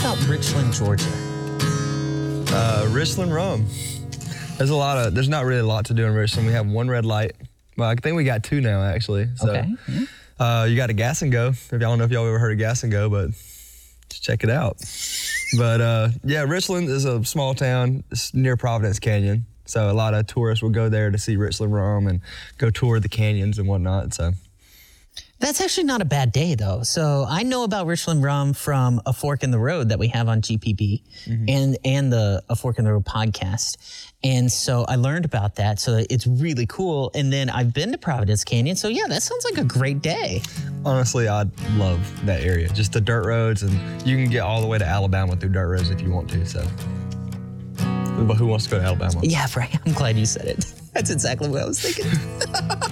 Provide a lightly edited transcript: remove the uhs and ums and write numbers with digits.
about Richland, Georgia? Richland rum. There's not really a lot to do in Richland. We have one red light. Well, I think we got two now, actually. So, Okay. you got a Gas and Go. I don't know if y'all ever heard of Gas and Go, but just check it out. But yeah, Richland is a small town. It's near Providence Canyon. So a lot of tourists will go there to see Richland rum and go tour the canyons and whatnot. So That's actually not a bad day, though. So I know about Richland rum from A Fork in the Road that we have on GPB and the A Fork in the Road podcast. And so I learned about that. So it's really cool. And then I've been to Providence Canyon. So yeah, that sounds like a great day. honestly, I love that area. Just the dirt roads, and you can get all the way to Alabama through dirt roads if you want to. So, but who wants to go to Alabama? Yeah, right. I'm glad you said it. That's exactly what I was thinking.